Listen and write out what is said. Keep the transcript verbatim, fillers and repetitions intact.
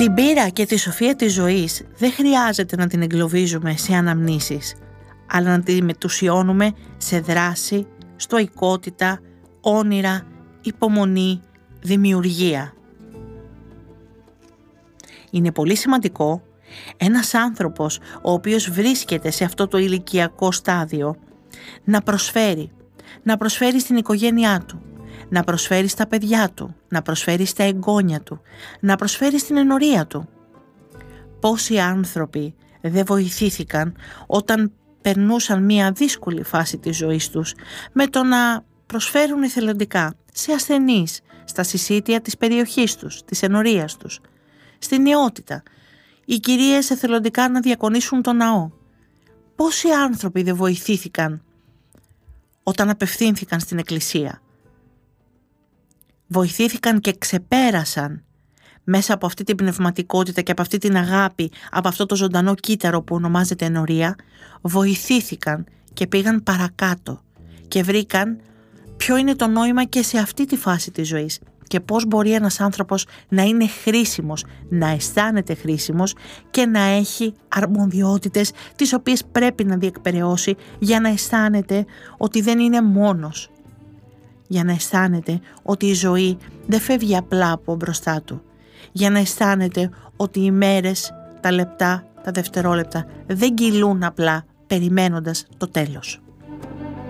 Την πείρα και τη σοφία της ζωής δεν χρειάζεται να την εγκλωβίζουμε σε αναμνήσεις, αλλά να την μετουσιώνουμε σε δράση, στοικότητα, όνειρα, υπομονή, δημιουργία. Είναι πολύ σημαντικό ένας άνθρωπος ο οποίος βρίσκεται σε αυτό το ηλικιακό στάδιο να προσφέρει, να προσφέρει στην οικογένειά του, να προσφέρει στα παιδιά του, να προσφέρει στα εγγόνια του, να προσφέρει στην ενορία του. Πόσοι άνθρωποι δεν βοηθήθηκαν όταν περνούσαν μια δύσκολη φάση της ζωής τους με το να προσφέρουν εθελοντικά σε ασθενείς, στα συσίτια της περιοχής τους, της ενορίας τους, στη νεότητα, οι κυρίες εθελοντικά να διακονήσουν το ναό. Πόσοι άνθρωποι δεν βοηθήθηκαν όταν απευθύνθηκαν στην εκκλησία. Βοηθήθηκαν και ξεπέρασαν μέσα από αυτή την πνευματικότητα και από αυτή την αγάπη, από αυτό το ζωντανό κύτταρο που ονομάζεται ενορία, βοηθήθηκαν και πήγαν παρακάτω και βρήκαν ποιο είναι το νόημα και σε αυτή τη φάση της ζωής και πώς μπορεί ένας άνθρωπος να είναι χρήσιμος, να αισθάνεται χρήσιμος και να έχει αρμοδιότητες τις οποίες πρέπει να διεκπεραιώσει για να αισθάνεται ότι δεν είναι μόνος, για να αισθάνεται ότι η ζωή δεν φεύγει απλά από μπροστά του, για να αισθάνεται ότι οι μέρες, τα λεπτά, τα δευτερόλεπτα δεν κυλούν απλά περιμένοντας το τέλος.